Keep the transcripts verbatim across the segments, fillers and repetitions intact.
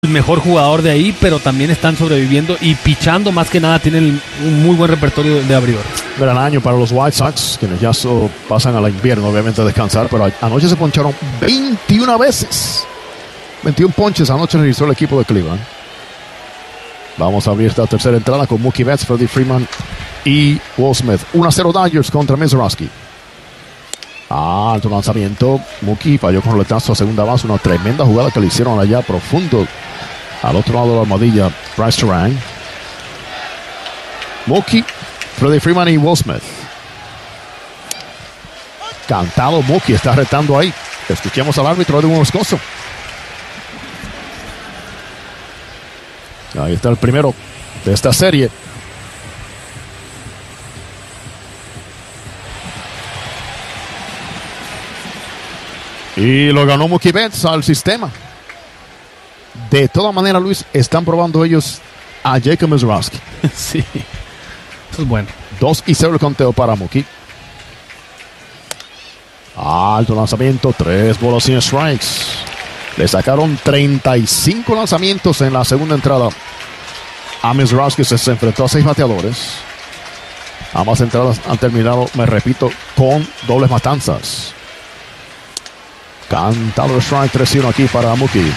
mejor jugador de ahí, pero también están sobreviviendo y pichando más que nada. Tienen un muy buen repertorio de, de abridores. Gran año para los White Sox, quienes ya so pasan al invierno, obviamente a descansar, pero a anoche se poncharon veintiuna veces. veintiún ponches anoche registró el equipo de Cleveland. Vamos a abrir esta tercera entrada con Mookie Betts, Freddie Freeman y Will Smith. uno a cero Dodgers contra Mizrachi. Alto lanzamiento. Mookie falló con roletazo a segunda base. Una tremenda jugada que le hicieron allá profundo al otro lado de la armadilla. Bryce Terang. Mookie, Freddie Freeman y Will Smith. Cantado Mookie, está retando ahí. Escuchemos al árbitro Edwin Moscoso. Ahí está el primero de esta serie. Y lo ganó Mookie Betts al sistema. De todas maneras, Luis, están probando ellos a Jacob Mizrachi. Sí, eso es bueno. dos y cero el conteo para Mookie. Alto lanzamiento, tres bolas sin strikes. Le sacaron treinta y cinco lanzamientos en la segunda entrada a Mizrachi, que se enfrentó a seis bateadores. Ambas entradas han terminado, me repito, con dobles matanzas. Cantado el strike, tres y uno aquí para Mookie.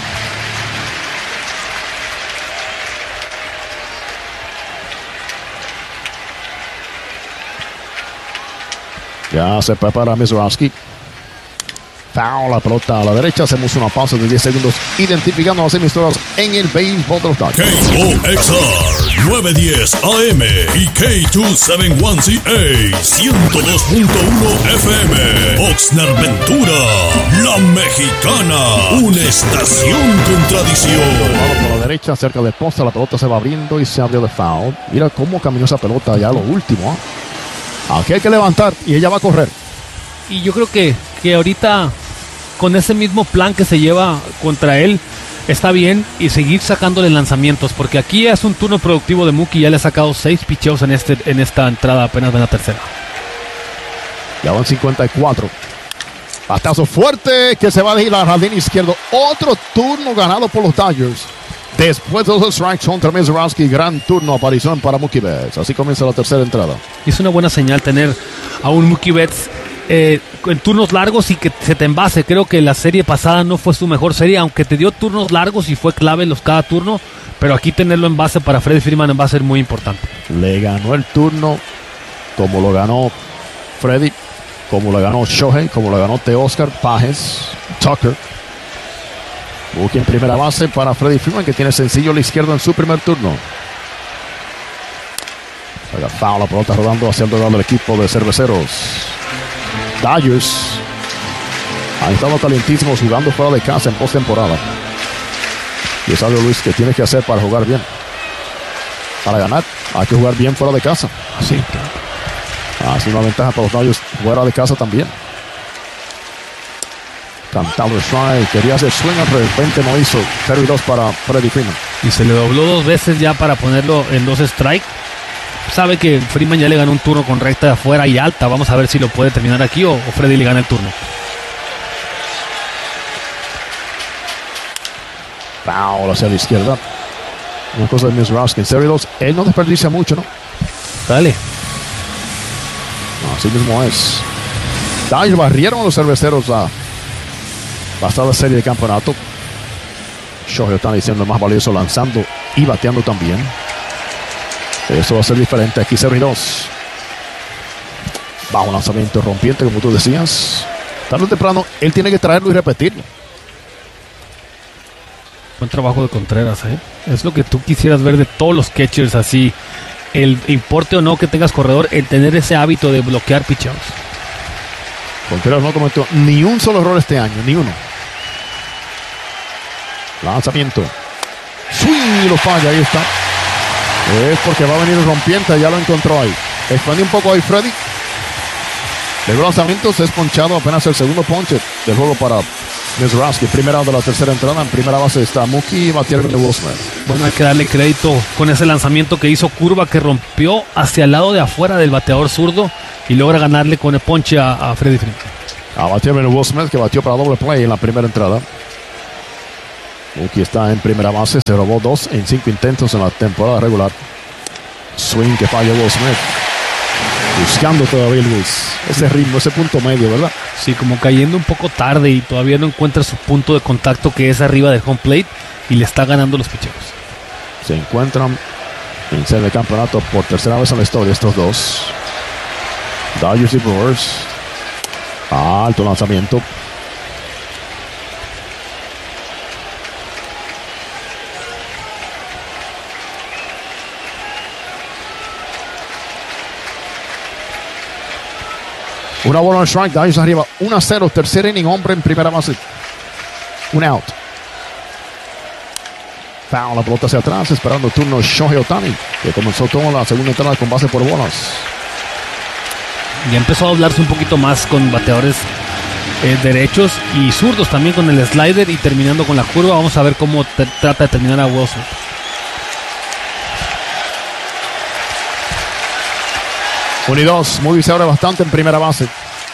Ya se prepara Mizrachi. Foul, la pelota a la derecha. Hacemos una pausa de diez segundos identificando las emisoras en el béisbol de los Dodgers. K O X R nueve diez A M y K doscientos setenta y uno C A ciento dos punto uno F M. Oxnard Ventura, la mexicana, una estación con tradición. Por la derecha, cerca del poste, la pelota se va abriendo y se abrió de foul. Mira cómo caminó esa pelota ya a lo último. ¿eh? Aquí hay que levantar y ella va a correr. Y yo creo que, que ahorita con ese mismo plan que se lleva contra él está bien, y seguir sacándole lanzamientos, porque aquí es un turno productivo de Mookie. Ya le ha sacado seis picheos en, este, en esta entrada, apenas en la tercera. Ya van cincuenta y cuatro. Batazo fuerte que se va a ir al jardín izquierdo. Otro turno ganado por los Dodgers. Después de los strikes contra Mizrachi, gran turno, aparición para Mookie Betts. Así comienza la tercera entrada. Es una buena señal tener a un Mookie Betts eh, en turnos largos y que se te envase. Creo que la serie pasada no fue su mejor serie, aunque te dio turnos largos y fue clave los cada turno. Pero aquí tenerlo en base para Freddie Freeman va a ser muy importante. Le ganó el turno como lo ganó Freddie, como lo ganó Shohei, como lo ganó Teoscar, Pages, Tucker. Mookie en primera base para Freddie Freeman, que tiene sencillo a la izquierda en su primer turno. Haga foul, la pelota rodando hacia el lado del equipo de cerveceros. Dodgers han estado calientísimos jugando fuera de casa en postemporada. Y es algo, Luis, que tiene que hacer para jugar bien. Para ganar, hay que jugar bien fuera de casa. Sí. Así una ventaja para los Dodgers fuera de casa también. Cantado el strike, quería hacer swing, de repente no hizo. cero y dos para Freddie Freeman. Y se le dobló dos veces ya para ponerlo en dos strikes. Sabe que Freeman ya le ganó un turno con recta de afuera y alta. Vamos a ver si lo puede terminar aquí o, o Freddie le gana el turno. Foul hacia la izquierda. Una cosa de Mizrachi en cero y dos. Él no desperdicia mucho, ¿no? Dale. Así mismo es. Dodgers barrieron a los cerveceros a pasada serie de campeonato. Shohei está diciendo más valioso lanzando y bateando también. Eso va a ser diferente aquí, cero y dos. Va un lanzamiento rompiente, como tú decías. Tarde o temprano, él tiene que traerlo y repetirlo. Buen trabajo de Contreras, ¿eh? Es lo que tú quisieras ver de todos los catchers así. El importe o no que tengas corredor, el tener ese hábito de bloquear picheos. Contreras no cometió ni un solo error este año, ni uno. Lanzamiento. ¡Swing! Lo falla, ahí está. Es porque va a venir el rompiente, ya lo encontró ahí. Expandió un poco ahí Freddy. De los lanzamientos es ponchado apenas el segundo ponche del juego para Mizrachi. Primera de la tercera entrada. En primera base está Mookie y batear de Will Smith. Bueno, hay que darle crédito con ese lanzamiento que hizo curva, que rompió hacia el lado de afuera del bateador zurdo y logra ganarle con el ponche a, a Freddie Freeman. A batear de Will Smith, que batió para doble play en la primera entrada. Mookie está en primera base, se robó dos en cinco intentos en la temporada regular. Swing que falla Will Smith. Buscando todavía Luis ese ritmo, ese punto medio, ¿verdad? Sí, como cayendo un poco tarde y todavía no encuentra su punto de contacto, que es arriba del home plate, y le está ganando los picheos. Se encuentran en serie de campeonato por tercera vez en la historia estos dos. Dodgers y Brewers. Alto lanzamiento. Una bola en strike, Dodgers arriba, uno a cero, tercer inning, hombre en primera base. Un out. Foul, la pelota hacia atrás, esperando el turno Shohei Ohtani, que comenzó toda la segunda entrada con base por bolas. Ya empezó a hablarse un poquito más con bateadores eh, derechos y zurdos también con el slider y terminando con la curva. Vamos a ver cómo te, trata de terminar a Wilson. uno y dos, Mookie se abre bastante en primera base.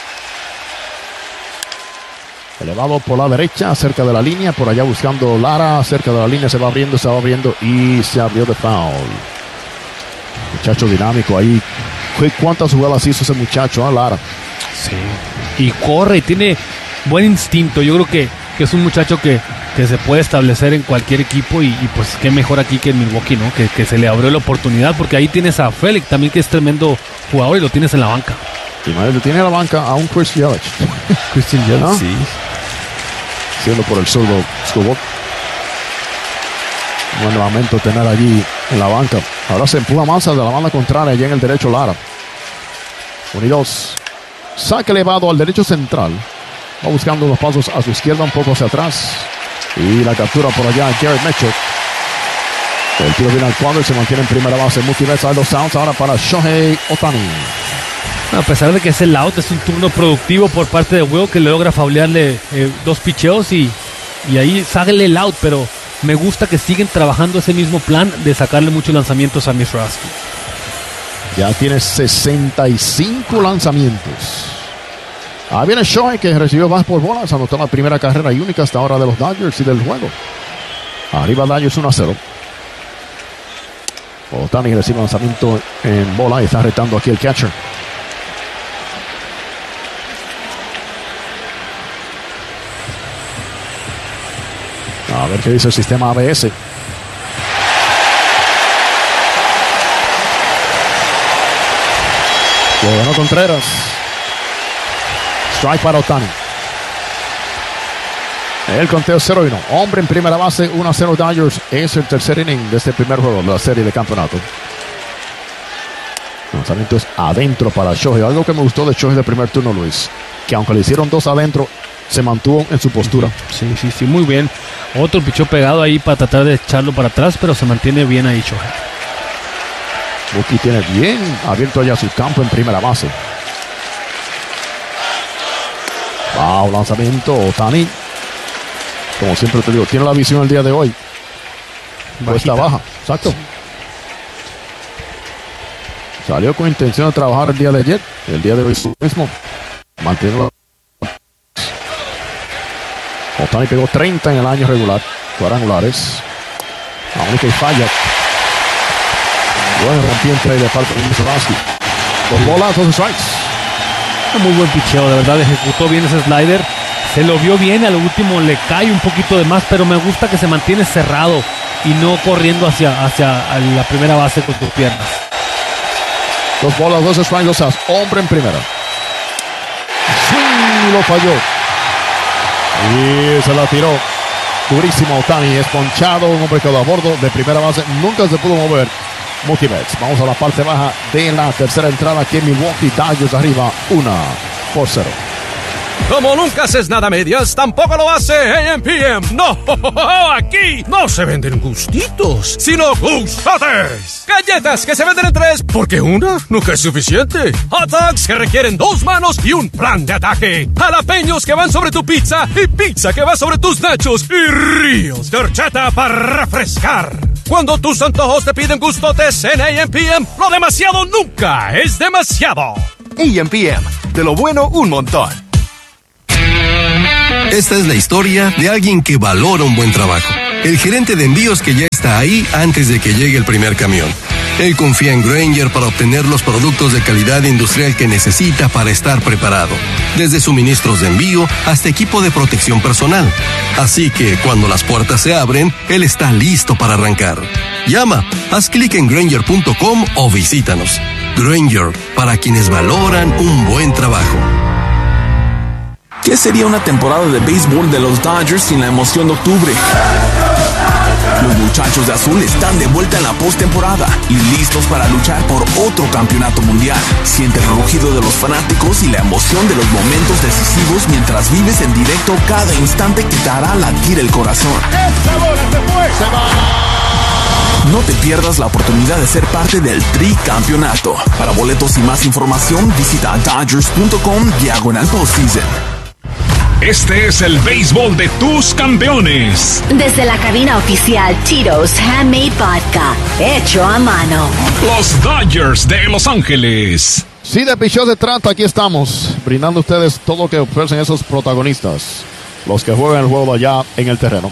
Elevado por la derecha, cerca de la línea, por allá buscando Lara, cerca de la línea, se va abriendo, se va abriendo y se abrió de foul. Muchacho dinámico ahí. ¿Cuántas jugadas hizo ese muchacho, eh, Lara? Sí. Y corre y tiene buen instinto. Yo creo que, que es un muchacho que, que se puede establecer en cualquier equipo y, y pues qué mejor aquí que en Milwaukee, ¿no? Que, que se le abrió la oportunidad, porque ahí tienes a Félix también, que es tremendo jugador, y lo tienes en la banca. Y madre, tiene en la banca a un Chris Yelich. Christian Yelich, ¿no? Sí. Siendo por el zurdo Skubot. Buen lamento tener allí en la banca. Ahora se empuja más de la banda contraria, allá en el derecho Lara. uno y dos. Saque elevado al derecho central. Va buscando los pasos a su izquierda, un poco hacia atrás. Y la captura por allá Jared Mitchell. El tiro viene al cuadro y se mantiene en primera base. Mookie Betts a los outs ahora para Shohei Ohtani. A pesar de que es el out, es un turno productivo por parte de Will, que logra faulearle eh, dos picheos y, y ahí sale el out, pero me gusta que siguen trabajando ese mismo plan de sacarle muchos lanzamientos a Miss Rasky. Ya tiene sesenta y cinco lanzamientos. Ahí viene Shohei, que recibió más por bolas, anotó la primera carrera y única hasta ahora de los Dodgers y del juego. Arriba Dodgers uno a cero. Ohtani recibe lanzamiento en bola y está retando aquí el catcher. A ver qué dice el sistema A B S. Lo ganó Contreras. Strike para Ohtani. El conteo cero y uno. Hombre en primera base, uno a cero Dodgers. Es el tercer inning de este primer juego de la serie de campeonato. Lanzamientos adentro para Shohei. Algo que me gustó de Shohei de primer turno, Luis, que aunque le hicieron dos adentro, se mantuvo en su postura. Sí, sí, sí, muy bien. Otro pichó pegado ahí para tratar de echarlo para atrás, pero se mantiene bien ahí Shohei. Mookie tiene bien abierto allá su campo en primera base. Wow, lanzamiento. Ohtani, como siempre te digo, tiene la visión el día de hoy. Cuesta baja, exacto. Sí. Salió con intención de trabajar el día de ayer. El día de hoy mismo mantiene la... Ohtani pegó treinta en el año regular, cuadrangulares. La única y falla. Bueno, rompiente de parte de Misrowski. Dos bolas, dos strikes. Un muy buen picheo, de verdad, ejecutó bien ese slider. Se lo vio bien, a lo último le cae un poquito de más, pero me gusta que se mantiene cerrado y no corriendo hacia, hacia la primera base con sus piernas. Dos bolas, dos strikes, dos outs. Hombre en primera. Swing, lo falló. Y se la tiró durísimo Ohtani, es ponchado, un hombre quedó a bordo de primera base, nunca se pudo mover Mookie Betts. Vamos a la parte baja de la tercera entrada aquí en Milwaukee. Dodgers arriba, una por cero. Como nunca haces nada a medias, tampoco lo hace A M P M. No, aquí no se venden gustitos, sino gustotes. Galletas que se venden en tres, porque una nunca es suficiente. Hot dogs que requieren dos manos y un plan de ataque. Jalapeños que van sobre tu pizza y pizza que va sobre tus nachos. Y ríos de horchata para refrescar. Cuando tus antojos te piden gustotes en A M P M, lo demasiado nunca es demasiado. A M P M, de lo bueno un montón. Esta es la historia de alguien que valora un buen trabajo. el gerente de envíos que ya está ahí antes de que llegue el primer camión. Él confía en Grainger para obtener los productos de calidad industrial que necesita para estar preparado, desde suministros de envío hasta equipo de protección personal. Así que cuando las puertas se abren, él está listo para arrancar. Llama, haz clic en Grainger punto com o visítanos. Grainger, para quienes valoran un buen trabajo. ¿Qué sería una temporada de béisbol de los Dodgers sin la emoción de octubre? Los muchachos de azul están de vuelta en la postemporada y listos para luchar por otro campeonato mundial. Siente el rugido de los fanáticos y la emoción de los momentos decisivos mientras vives en directo cada instante que te hará latir el corazón. No te pierdas la oportunidad de ser parte del tricampeonato. Para boletos y más información, visita Dodgers punto com diagonal postseason. Este es el béisbol de tus campeones. Desde la cabina oficial Tito's Handmade Vodka, hecho a mano. Los Dodgers de Los Ángeles. Sí, de picheo se trata, aquí estamos, brindando a ustedes todo lo que ofrecen esos protagonistas, los que juegan el juego allá en el terreno.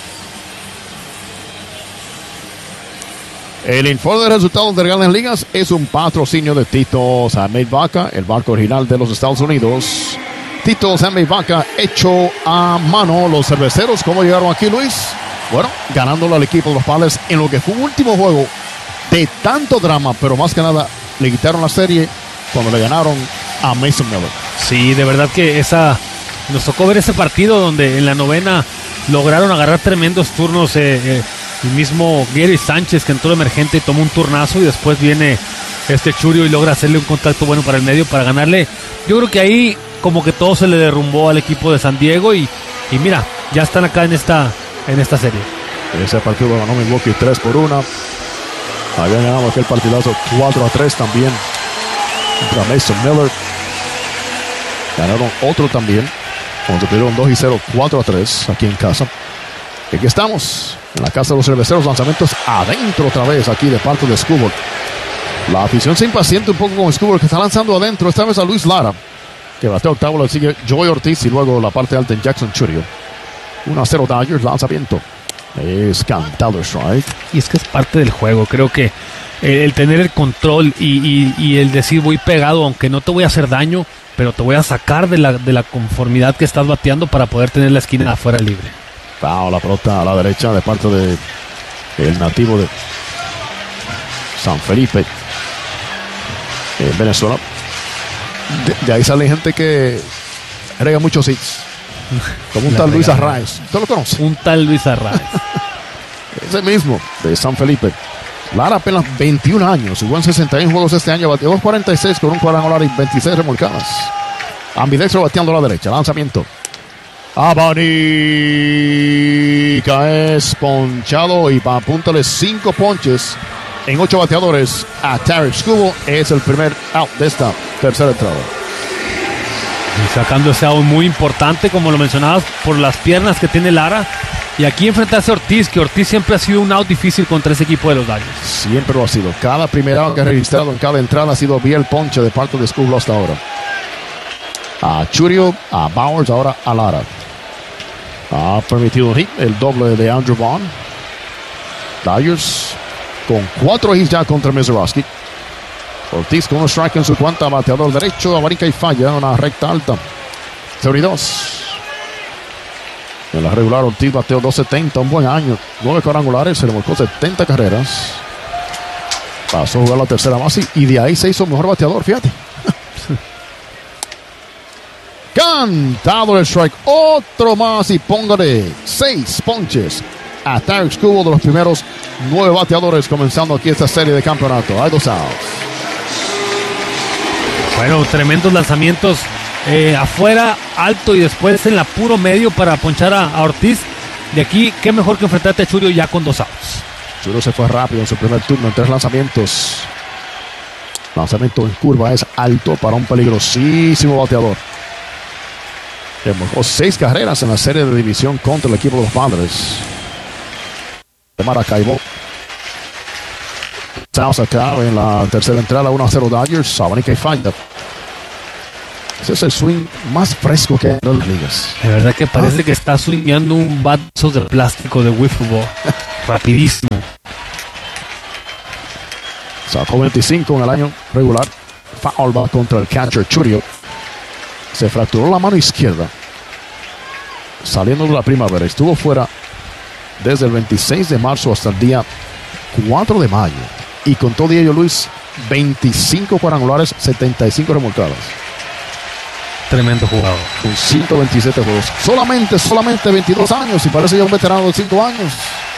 El informe de resultados de Grandes Ligas es un patrocinio de Tito's Handmade Vodka, el barco original de los Estados Unidos. Tito's Handmade Vodka, hecho a mano. Los cerveceros, ¿cómo llegaron aquí, Luis? Bueno, ganándole al equipo de los Padres en lo que fue un último juego de tanto drama, pero más que nada le quitaron la serie cuando le ganaron a Mason Miller. Sí, de verdad que esa nos tocó ver ese partido donde en la novena lograron agarrar tremendos turnos. Eh, eh, el mismo Gary Sánchez, que entró emergente y tomó un turnazo, y después viene este Churio y logra hacerle un contacto bueno para el medio para ganarle. Yo creo que ahí como que todo se le derrumbó al equipo de San Diego y, y mira, ya están acá en esta, en esta serie. Ese partido ganó Milwaukee tres por uno. Habían ganado aquel partidazo cuatro a tres también contra Mason Miller. Ganaron otro también cuando se perdieron dos y cero, cuatro a tres aquí en casa. Y aquí estamos en la casa de los cerveceros. Lanzamientos adentro otra vez aquí de parte de Scubble. La afición se impaciente un poco con Scubble, que está lanzando adentro esta vez a Luis Lara, que batea octavo. Le sigue Joey Ortiz y luego la parte alta en Jackson Churio. uno a cero Dodgers, lanzamiento. Es cantado strike. Y es que es parte del juego. Creo que eh, el tener el control y, y, y el decir voy pegado, aunque no te voy a hacer daño, pero te voy a sacar de la, de la conformidad que estás bateando para poder tener la esquina afuera libre. Wow, la pelota a la derecha de parte de el nativo de San Felipe en Venezuela. De, de ahí sale gente que rega muchos hits, como un tal Luis Arraez. ¿Usted lo conoce? Un tal Luis Arraez. Ese mismo, de San Felipe. Lara apenas veintiún años, jugó en sesenta y uno juegos este año, bateó dos cuarenta y seis con un cuadrangular y veintiséis remolcadas. Ambidextro bateando a la derecha, lanzamiento. Abanica es ponchado y apúntale cinco ponches en ocho bateadores a Tarik Skubal. Es el primer out de esta tercera entrada. Y sacando ese out muy importante, como lo mencionabas, por las piernas que tiene Lara. Y aquí enfrentarse a Ortiz, que Ortiz siempre ha sido un out difícil contra ese equipo de los Dodgers. Siempre lo ha sido. Cada primer out que ha registrado en cada entrada ha sido bien el ponche de parte de Skubal hasta ahora. A Churio, a Bowers, ahora a Lara. Ha permitido hit, el doble de Andrew Vaughn. Dodgers con cuatro hits ya contra Mazeroski. Ortiz con un strike en su cuenta, bateador derecho, abarica y falla, una recta alta. cero y dos. En la regular Ortiz bateó dos setenta, un buen año. nueve cuadrangulares, se le marcó setenta carreras. Pasó a jugar la tercera base y de ahí se hizo mejor bateador, fíjate. Cantado el strike, otro más y póngale seis ponches a Tarik Skubal, de los primeros nueve bateadores comenzando aquí esta serie de campeonato. Hay dos outs. Bueno, tremendos lanzamientos eh, afuera, alto y después en la puro medio para ponchar a, a Ortiz. De aquí, qué mejor que enfrentarte a Churio ya con dos outs. Churio se fue rápido en su primer turno en tres lanzamientos. Lanzamiento en curva es alto para un peligrosísimo bateador. Remolcó seis carreras en la serie de división contra el equipo de los Padres de Maracaibo. Estamos acá en la tercera entrada, uno a cero Dodgers. Sabanica y falla. Ese es el swing más fresco que hay en las ligas. De verdad que parece ah. que está swingando un vaso de plástico de wiffle ball. Rapidísimo. Sacó veinticinco en el año regular. Foul va contra el catcher Churio. Se fracturó la mano izquierda saliendo de la primavera. Estuvo fuera desde el veintiséis de marzo hasta el día cuatro de mayo. Y con todo ello, Luis, veinticinco cuadrangulares, setenta y cinco remolcadas. Tremendo jugador. Con ciento veintisiete juegos. Solamente, solamente veintidós años. Y parece ya un veterano de cinco años.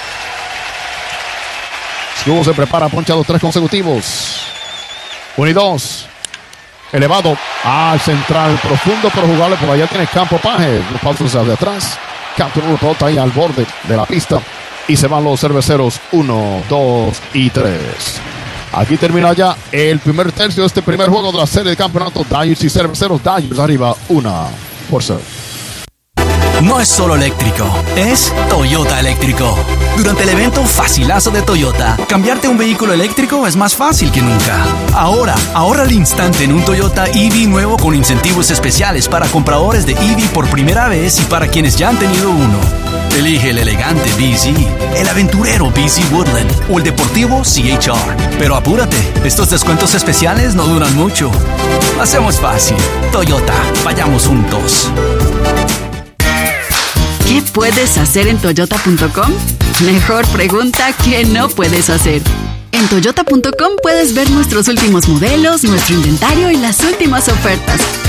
Luego se prepara, ponchado tres consecutivos. Uno y dos. Elevado al central, profundo pero jugable. Por allá tiene Campo Paje. Los pasos hacia atrás. Capturó la pelota ahí al borde de la pista. Y se van los cerveceros. Uno, dos y tres. Aquí termina ya el primer tercio de este primer juego de la serie de campeonato. Dodgers y cerveceros. Dodgers arriba, una por cero. No es solo eléctrico, es Toyota eléctrico. Durante el evento Facilazo de Toyota, cambiarte un vehículo eléctrico es más fácil que nunca. Ahora, ahorra al instante en un Toyota E V nuevo con incentivos especiales para compradores de E V por primera vez y para quienes ya han tenido uno. Elige el elegante B Z, el aventurero B Z Woodland o el deportivo C H R. Pero apúrate, estos descuentos especiales no duran mucho. Lo hacemos fácil. Toyota, vayamos juntos. ¿Qué puedes hacer en Toyota punto com? Mejor pregunta ¿qué no puedes hacer? En Toyota punto com puedes ver nuestros últimos modelos, nuestro inventario y las últimas ofertas.